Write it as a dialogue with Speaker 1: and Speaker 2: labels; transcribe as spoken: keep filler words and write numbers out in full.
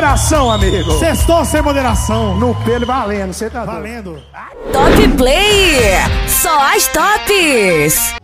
Speaker 1: moderação, amigo.
Speaker 2: Sextou sem moderação.
Speaker 1: No pelo valendo, você tá
Speaker 2: valendo.
Speaker 1: doido.
Speaker 3: Top Play, só as tops.